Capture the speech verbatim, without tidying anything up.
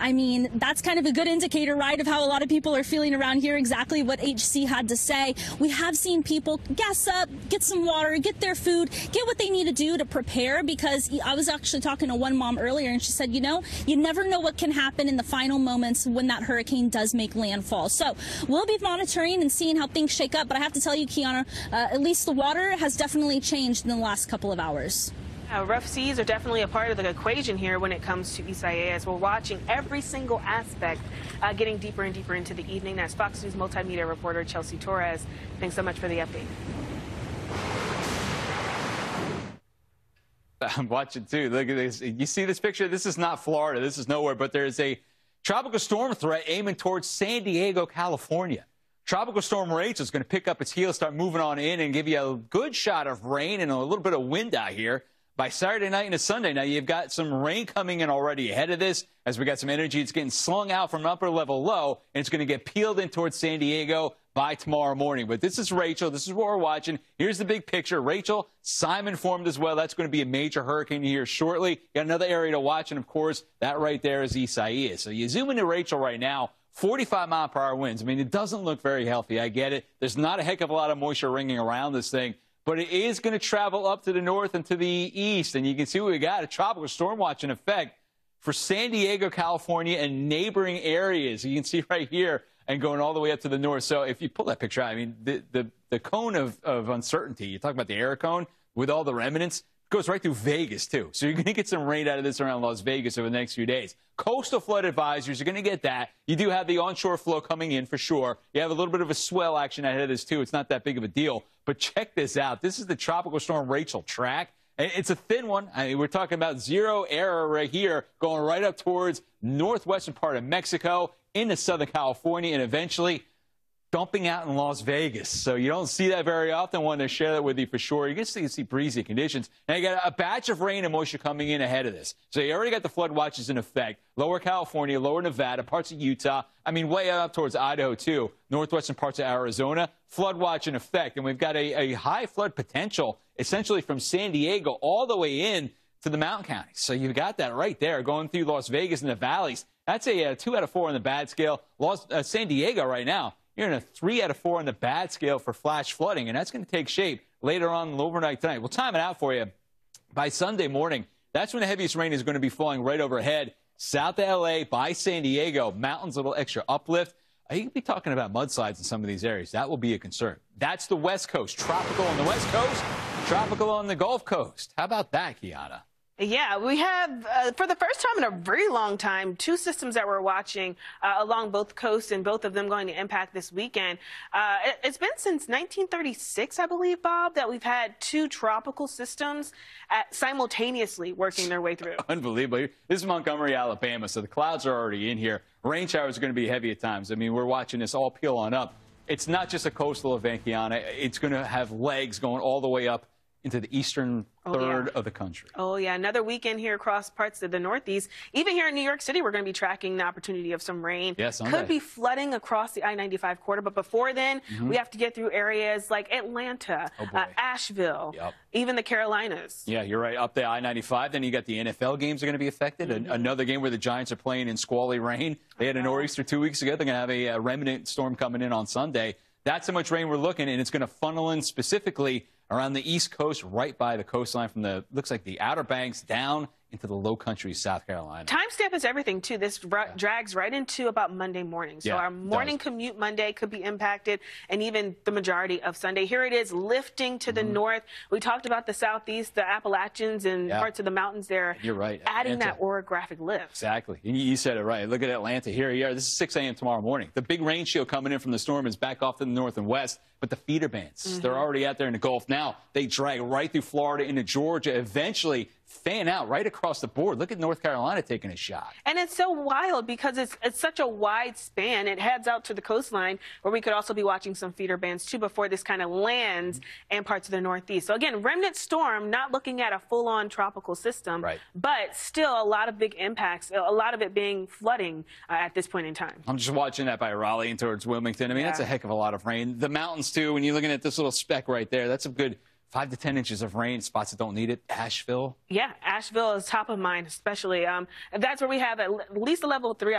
I mean, that's kind of a good indicator, right, of how a lot of people are feeling around here, exactly what H C had to say. We have seen people gas up, get some water, get their food, get what they need to do to prepare, because I was actually talking to one mom earlier, and she said, you know, you never know what can happen in the final moments when that hurricane does make landfall. So we'll be monitoring and seeing how things shake up. But I have to tell you, Kiana, uh, at least the water has definitely changed in the last couple of hours. Uh, rough seas are definitely a part of the equation here when it comes to Isaias. We're watching every single aspect, uh, getting deeper and deeper into the evening. That's Fox News multimedia reporter Chelsea Torres. Thanks so much for the update. I'm watching too. Look at this. You see this picture? This is not Florida. This is nowhere, but there's a tropical storm threat aiming towards San Diego, California. Tropical storm Rachel is going to pick up its heels, start moving on in, and give you a good shot of rain and a little bit of wind out here by Saturday night into Sunday. Now, you've got some rain coming in already ahead of this, as we got some energy. It's getting slung out from upper level low, and it's going to get peeled in towards San Diego by tomorrow morning. But this is Rachel. This is what we're watching. Here's the big picture. Rachel, Simon formed as well. That's going to be a major hurricane here shortly. Got another area to watch, and, of course, that right there is Isaias. So you zoom into Rachel right now. forty-five mile per hour winds. I mean, it doesn't look very healthy. I get it. There's not a heck of a lot of moisture ringing around this thing, but it is going to travel up to the north and to the east. And you can see what we got, a tropical storm watch in effect for San Diego, California, and neighboring areas. You can see right here and going all the way up to the north. So if you pull that picture out, I mean, the, the, the cone of, of uncertainty, you talk about the air cone with all the remnants, goes right through Vegas, too. So you're going to get some rain out of this around Las Vegas over the next few days. Coastal flood advisories, you're going to get that. You do have the onshore flow coming in for sure. You have a little bit of a swell action ahead of this, too. It's not that big of a deal. But check this out. This is the Tropical Storm Rachel track. It's a thin one. I mean, we're talking about zero error right here, going right up towards northwestern part of Mexico into Southern California, and eventually dumping out in Las Vegas. So you don't see that very often. I wanted to share that with you for sure. You're going to see breezy conditions. Now you got a batch of rain and moisture coming in ahead of this. So you already got the flood watches in effect. Lower California, lower Nevada, parts of Utah. I mean, way up towards Idaho, too. Northwestern parts of Arizona. Flood watch in effect. And we've got a, a high flood potential, essentially from San Diego all the way in to the mountain counties. So you've got that right there going through Las Vegas and the valleys. That's a, a two out of four on the bad scale. Los, uh, San Diego right now, you're in a three out of four on the bad scale for flash flooding, and that's going to take shape later on overnight tonight. We'll time it out for you. By Sunday morning, that's when the heaviest rain is going to be falling right overhead. South of L A by San Diego, mountains, a little extra uplift. You could be talking about mudslides in some of these areas. That will be a concern. That's the West Coast. Tropical on the West Coast, tropical on the Gulf Coast. How about that, Kiana? Yeah, we have, uh, for the first time in a very long time, two systems that we're watching uh, along both coasts, and both of them going to impact this weekend. Uh, it, it's been since nineteen thirty-six, I believe, Bob, that we've had two tropical systems at, simultaneously working their way through. Unbelievable. This is Montgomery, Alabama, so the clouds are already in here. Rain showers are going to be heavy at times. I mean, we're watching this all peel on up. It's not just a coastal event, Kiana. It's going to have legs going all the way up into the eastern oh, third yeah. of the country. Oh, yeah. Another weekend here across parts of the Northeast. Even here in New York City, we're going to be tracking the opportunity of some rain. Yes, could be flooding across the I ninety-five corridor. But before then, mm-hmm. we have to get through areas like Atlanta, oh, uh, Asheville, yep. even the Carolinas. Yeah, you're right. Up the I ninety-five. Then you got the N F L games are going to be affected. Mm-hmm. Another game where the Giants are playing in squally rain. They had a nor'easter two weeks ago. They're going to have a, a remnant storm coming in on Sunday. That's how much rain we're looking, and it's going to funnel in specifically around the East Coast, right by the coastline from the, looks like the Outer Banks down into the low country, South Carolina. Timestamp is everything, too. This yeah. drags right into about Monday morning. So yeah, our morning commute Monday could be impacted, and even the majority of Sunday. Here it is, lifting to the mm-hmm. north. We talked about the southeast, the Appalachians, and yeah. parts of the mountains there. You're right. Adding Atlanta. that orographic lift. Exactly. You said it right. Look at Atlanta. Here you are. This is six a m tomorrow morning. The big rain shield coming in from the storm is back off to the north and west, but the feeder bands, mm-hmm. they're already out there in the Gulf now. They drag right through Florida into Georgia, eventually fan out right across the board. Look at North Carolina taking a shot. And it's so wild because it's it's such a wide span. It heads out to the coastline, where we could also be watching some feeder bands too before this kind of lands in parts of the Northeast. So again, remnant storm, not looking at a full-on tropical system, right. but still a lot of big impacts, a lot of it being flooding uh, at this point in time. I'm just watching that by Raleigh and towards Wilmington. I mean, yeah. that's a heck of a lot of rain. The mountains too, when you're looking at this little speck right there, that's a good Five to ten inches of rain, spots that don't need it. Asheville. Yeah, Asheville is top of mind, especially. Um, that's where we have at least a level three